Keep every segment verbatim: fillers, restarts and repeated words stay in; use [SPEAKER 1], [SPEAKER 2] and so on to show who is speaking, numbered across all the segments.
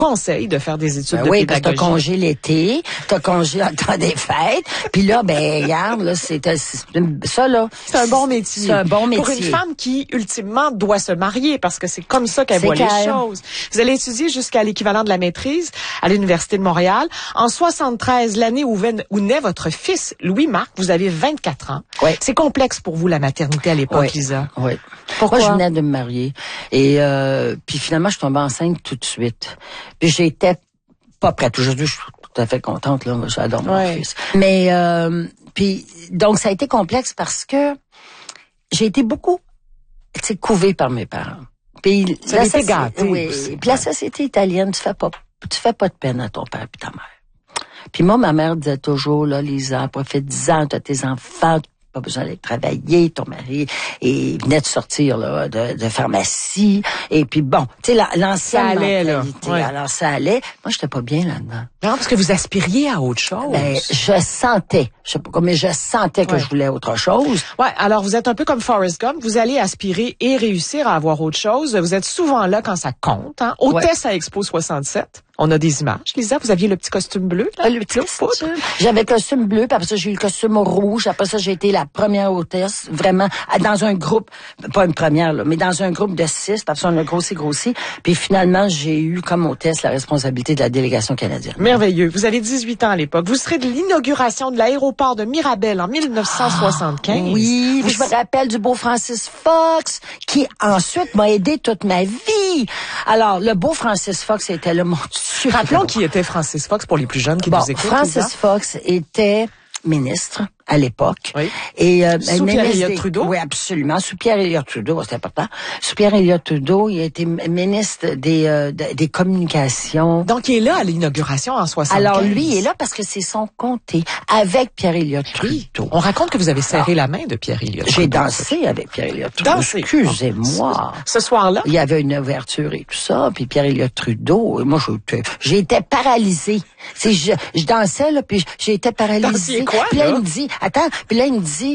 [SPEAKER 1] conseille de faire des études
[SPEAKER 2] ben
[SPEAKER 1] de
[SPEAKER 2] oui,
[SPEAKER 1] pédagogie.
[SPEAKER 2] Oui, parce que t'as congé l'été, t'as congé dans le temps des fêtes, puis là, ben regarde, là, c'est, c'est ça là.
[SPEAKER 1] C'est un bon métier.
[SPEAKER 2] C'est un bon métier.
[SPEAKER 1] Pour une femme qui, ultimement, doit se marier, parce que c'est comme ça qu'elle voit les choses. Vous allez étudier jusqu'à l'équivalent de la maîtrise à l'Université de Montréal. En soixante-treize, l'année où, où naît votre fils, Louis-Marc, vous avez vingt-quatre ans.
[SPEAKER 2] Oui.
[SPEAKER 1] C'est complexe pour vous, la maternité à l'époque,
[SPEAKER 2] oui.
[SPEAKER 1] Lisa.
[SPEAKER 2] Oui.
[SPEAKER 1] Pourquoi?
[SPEAKER 2] Moi, je venais de me marier. Et euh, puis finalement, je suis tombée enceinte tout de suite. Puis j'étais pas prête. Aujourd'hui, je suis tout à fait contente, là. J'adore mon
[SPEAKER 1] ouais.
[SPEAKER 2] fils. Mais, euh, puis, donc, ça a été complexe parce que j'ai été beaucoup, tu sais, couvée par mes parents. Puis,
[SPEAKER 1] ça a été gâté.
[SPEAKER 2] Oui.
[SPEAKER 1] Aussi.
[SPEAKER 2] Puis la société italienne, tu fais pas, tu fais pas de peine à ton père et ta mère. Puis moi, ma mère disait toujours, là, Lisa, profite-en, t'as tes enfants, pas besoin d'aller travailler, ton mari et venait de sortir là de, de pharmacie et puis bon, tu sais l'ancienne
[SPEAKER 1] allait,
[SPEAKER 2] mentalité,
[SPEAKER 1] là. Ouais.
[SPEAKER 2] Alors ça allait. Moi j'étais pas bien là-dedans.
[SPEAKER 1] Non, parce que vous aspiriez à autre chose.
[SPEAKER 2] Ben, je sentais, je sais pas comment, mais je sentais que
[SPEAKER 1] ouais.
[SPEAKER 2] je voulais autre chose.
[SPEAKER 1] Ouais, alors vous êtes un peu comme Forrest Gump, vous allez aspirer et réussir à avoir autre chose. Vous êtes souvent là quand ça compte, hein. Hôtesse ouais. à Expo soixante-sept. On a des images. Lisa, vous aviez le petit costume bleu, là,
[SPEAKER 2] le petit costume. J'avais le costume bleu, puis après ça, j'ai eu le costume rouge. Après ça, j'ai été la première hôtesse, vraiment, dans un groupe, pas une première, là, mais dans un groupe de six, puis après ça, on a grossi, grossi. Puis finalement, j'ai eu comme hôtesse la responsabilité de la délégation canadienne.
[SPEAKER 1] Merveilleux. Vous avez dix-huit ans à l'époque. Vous serez de l'inauguration de l'aéroport de Mirabel en mille neuf cent soixante-quinze.
[SPEAKER 2] Ah, oui,
[SPEAKER 1] vous...
[SPEAKER 2] je me rappelle du beau Francis Fox, qui ensuite m'a aidé toute ma vie. Alors, le beau Francis Fox était là, mon Dieu.
[SPEAKER 1] Rappelons qui était Francis Fox pour les plus jeunes qui
[SPEAKER 2] bon,
[SPEAKER 1] nous écoutent.
[SPEAKER 2] Francis
[SPEAKER 1] Lisa.
[SPEAKER 2] Fox était ministre à l'époque.
[SPEAKER 1] Oui.
[SPEAKER 2] Et euh,
[SPEAKER 1] sous Pierre Elliott Trudeau.
[SPEAKER 2] Oui, absolument. Sous Pierre Elliott Trudeau, c'est important. Sous Pierre Elliott Trudeau, il a été ministre des euh, des communications.
[SPEAKER 1] Donc il est là à l'inauguration en soixante-quinze.
[SPEAKER 2] Alors lui, il est là parce que c'est son comté avec Pierre Elliott
[SPEAKER 1] oui.
[SPEAKER 2] Trudeau.
[SPEAKER 1] On raconte que vous avez serré Alors, la main de Pierre Elliott Trudeau.
[SPEAKER 2] J'ai dansé avec Pierre Elliott Trudeau.
[SPEAKER 1] Dansé.
[SPEAKER 2] Excusez-moi.
[SPEAKER 1] Ce, ce soir-là,
[SPEAKER 2] il y avait une ouverture et tout ça, puis Pierre Elliott Trudeau, et moi j'étais paralysée. C'est je, je dansais là, puis j'étais paralysée.
[SPEAKER 1] Quoi,
[SPEAKER 2] puis là,
[SPEAKER 1] là
[SPEAKER 2] il me dit, attends, puis là il me dit,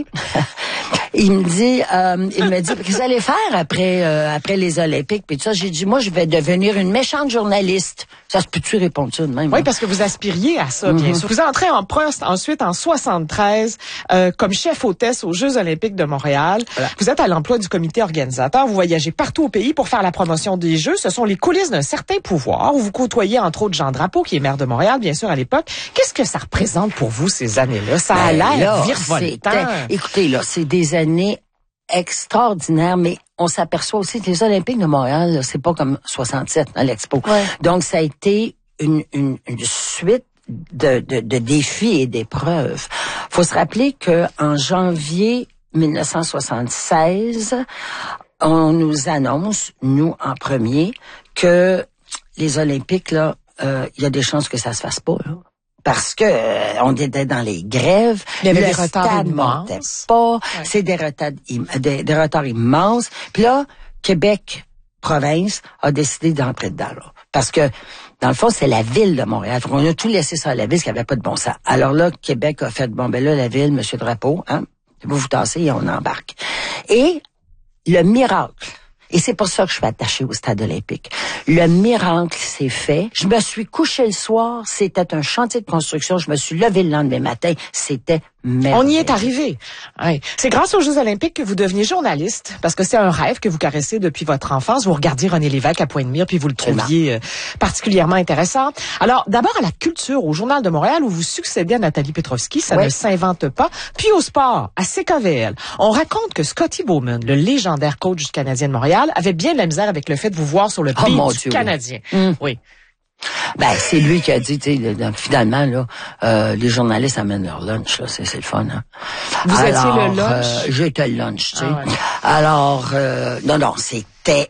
[SPEAKER 2] il me dit, euh, il me dit, qu'est-ce que vous allez faire après euh, après les Olympiques, puis tout ça. J'ai dit, moi je vais devenir une méchante journaliste. Ça se peut-tu répondre ça de même?
[SPEAKER 1] Oui,
[SPEAKER 2] hein?
[SPEAKER 1] parce que vous aspiriez à ça, bien mm-hmm. sûr. Vous entrez en poste ensuite en soixante-treize euh, comme chef hôtesse aux Jeux Olympiques de Montréal. Voilà. Vous êtes à l'emploi du comité organisateur. Vous voyagez partout au pays pour faire la promotion des Jeux. Ce sont les coulisses d'un certain pouvoir où vous côtoyez entre autres Jean Drapeau, qui est maire de Montréal, bien sûr, à l'époque. Qu'est-ce que ça représente pour vous ces années-là? Ça a
[SPEAKER 2] ben,
[SPEAKER 1] l'air virevoltant.
[SPEAKER 2] Écoutez, là, c'est des années extraordinaires, mais on s'aperçoit aussi que les Olympiques de Montréal, là, c'est pas comme soixante-sept à l'Expo.
[SPEAKER 1] Ouais.
[SPEAKER 2] Donc, ça a été une, une, une suite de, de, de défis et d'épreuves. Faut se rappeler que en janvier mille neuf cent soixante-seize, on nous annonce, nous en premier, que les Olympiques, là, euh, il y a des chances que ça se fasse pas, là. Parce que euh, on était dans les grèves,
[SPEAKER 1] il y avait
[SPEAKER 2] le
[SPEAKER 1] des retards
[SPEAKER 2] stade
[SPEAKER 1] immenses.
[SPEAKER 2] montait pas,
[SPEAKER 1] ouais.
[SPEAKER 2] c'est des retards, des, des retards immenses. Puis là, Québec, province, a décidé d'entrer dedans, là. Parce que, dans le fond, c'est la ville de Montréal. On a tout laissé ça à la ville, ce qui avait pas de bon sens. Alors là, Québec a fait, bon, ben là, la ville, Monsieur Drapeau, hein, vous vous tassez et on embarque. Et le miracle, et c'est pour ça que je suis attachée au stade olympique. Le miracle s'est fait. Je me suis couchée le soir, c'était un chantier de construction. Je me suis levée le lendemain matin, c'était merveilleux.
[SPEAKER 1] On y est arrivé. Ouais. C'est grâce aux Jeux Olympiques que vous deveniez journaliste, parce que c'est un rêve que vous caressez depuis votre enfance. Vous regardiez René Lévesque à Pointe-Mire, puis vous le trouviez euh, particulièrement intéressant. Alors, d'abord à la culture, au Journal de Montréal, où vous succédez à Nathalie Petrovski, ça oui. ne s'invente pas. Puis au sport, à C K V L. On raconte que Scotty Bowman, le légendaire coach du Canadien de Montréal, avait bien de la misère avec le fait de vous voir sur le
[SPEAKER 2] oh,
[SPEAKER 1] beat du
[SPEAKER 2] Dieu,
[SPEAKER 1] Canadien.
[SPEAKER 2] Oui. Mmh.
[SPEAKER 1] oui.
[SPEAKER 2] Ben, c'est lui qui a dit, tu sais, finalement, là, euh, les journalistes amènent leur lunch, là, c'est, c'est le fun, hein.
[SPEAKER 1] Vous
[SPEAKER 2] Alors,
[SPEAKER 1] étiez le lunch?
[SPEAKER 2] Euh, j'étais le lunch, tu sais.
[SPEAKER 1] Ah ouais.
[SPEAKER 2] Alors, euh, non, non, c'était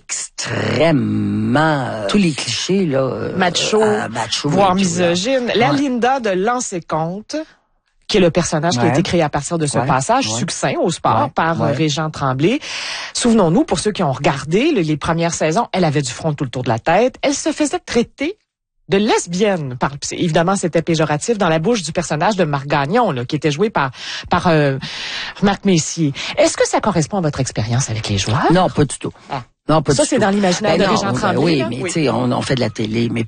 [SPEAKER 2] extrêmement, euh, tous les clichés, là. Euh,
[SPEAKER 1] macho,
[SPEAKER 2] euh, macho
[SPEAKER 1] voire
[SPEAKER 2] tout,
[SPEAKER 1] misogyne.
[SPEAKER 2] Là.
[SPEAKER 1] La
[SPEAKER 2] ouais.
[SPEAKER 1] Linda de Lancé Compte, qui est le personnage ouais. qui a été créé à partir de ce
[SPEAKER 2] ouais.
[SPEAKER 1] passage
[SPEAKER 2] ouais.
[SPEAKER 1] succinct au sport
[SPEAKER 2] ouais.
[SPEAKER 1] par
[SPEAKER 2] ouais.
[SPEAKER 1] Régent Tremblay. Souvenons-nous, pour ceux qui ont regardé les, les premières saisons, elle avait du front tout le tour de la tête. Elle se faisait traiter de lesbienne. Par, évidemment, c'était péjoratif dans la bouche du personnage de Marc Gagnon, là, qui était joué par par euh, Marc Messier. Est-ce que ça correspond à votre expérience avec les joueurs?
[SPEAKER 2] Non, pas du tout. Ah. Non, pas
[SPEAKER 1] Ça,
[SPEAKER 2] du
[SPEAKER 1] c'est
[SPEAKER 2] tout.
[SPEAKER 1] dans l'imaginaire
[SPEAKER 2] Ben
[SPEAKER 1] de
[SPEAKER 2] non,
[SPEAKER 1] Régent
[SPEAKER 2] ben
[SPEAKER 1] Tremblay.
[SPEAKER 2] oui,
[SPEAKER 1] là?
[SPEAKER 2] mais
[SPEAKER 1] Oui.
[SPEAKER 2] tu sais, on, on fait de la télé, mais